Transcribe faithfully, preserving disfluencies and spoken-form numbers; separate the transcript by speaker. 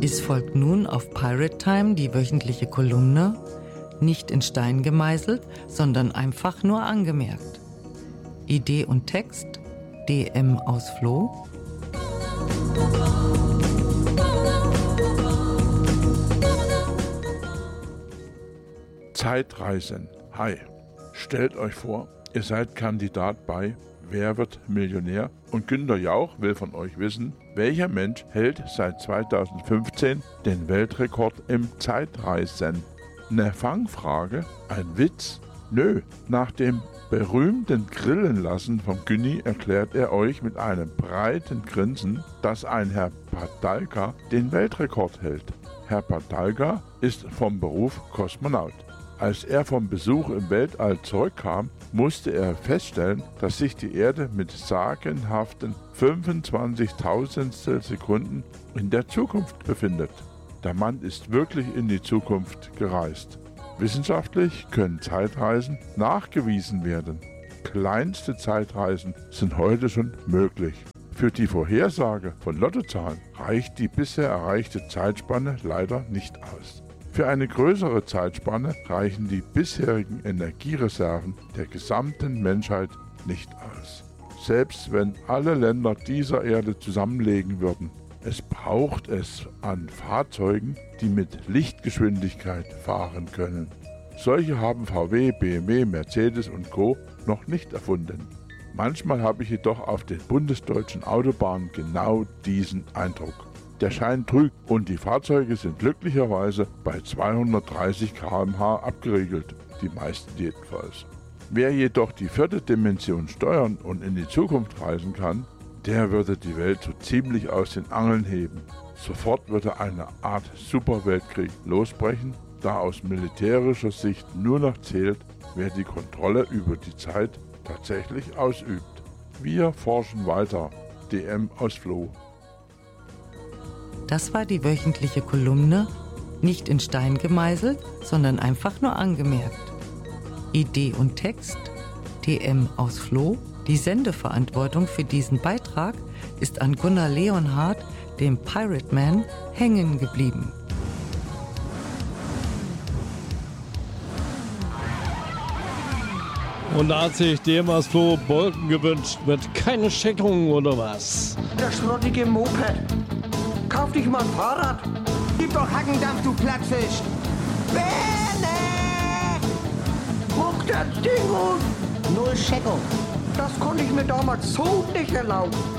Speaker 1: Es folgt nun auf Pirate Time die wöchentliche Kolumne, nicht in Stein gemeißelt, sondern einfach nur angemerkt. Idee und Text D M aus Floh.
Speaker 2: Zeitreisen. Hi. Stellt euch vor, ihr seid Kandidat bei Wer wird Millionär? Und Günter Jauch will von euch wissen, welcher Mensch hält seit zweitausendfünfzehn den Weltrekord im Zeitreisen? Eine Fangfrage? Ein Witz? Nö, nach dem berühmten Grillenlassen vom Günni erklärt er euch mit einem breiten Grinsen, dass ein Herr Padalka den Weltrekord hält. Herr Padalka ist vom Beruf Kosmonaut. Als er vom Besuch im Weltall zurückkam, musste er feststellen, dass sich die Erde mit sagenhaften fünfundzwanzigtausendstel Sekunden in der Zukunft befindet. Der Mann ist wirklich in die Zukunft gereist. Wissenschaftlich können Zeitreisen nachgewiesen werden. Kleinste Zeitreisen sind heute schon möglich. Für die Vorhersage von Lottozahlen reicht die bisher erreichte Zeitspanne leider nicht aus. Für eine größere Zeitspanne reichen die bisherigen Energiereserven der gesamten Menschheit nicht aus. Selbst wenn alle Länder dieser Erde zusammenlegen würden, es braucht es an Fahrzeugen, die mit Lichtgeschwindigkeit fahren können. Solche haben V W, B M W, Mercedes und Co. noch nicht erfunden. Manchmal habe ich jedoch auf den bundesdeutschen Autobahnen genau diesen Eindruck. Der Schein trügt und die Fahrzeuge sind glücklicherweise bei zweihundertdreißig Kilometer pro Stunde abgeriegelt, die meisten jedenfalls. Wer jedoch die vierte Dimension steuern und in die Zukunft reisen kann, der würde die Welt so ziemlich aus den Angeln heben. Sofort würde eine Art Superweltkrieg losbrechen, da aus militärischer Sicht nur noch zählt, wer die Kontrolle über die Zeit tatsächlich ausübt. Wir forschen weiter. D M aus Floh.
Speaker 1: Das war die wöchentliche Kolumne, nicht in Stein gemeißelt, sondern einfach nur angemerkt. Idee und Text D M aus Floh. Die Sendeverantwortung für diesen Beitrag ist an Gunnar Leonhardt, dem Pirate Man, hängen geblieben.
Speaker 3: Und da hat sich D M aus Floh Bolken gewünscht mit keine Steckung oder was?
Speaker 4: Der schrottige Moped. Kauf dich mal ein Fahrrad. Gib doch Hackendampf, du Plattfisch. Bene! Muck das Ding aus.
Speaker 5: Null Scheckung.
Speaker 4: Das konnte ich mir damals so nicht erlauben.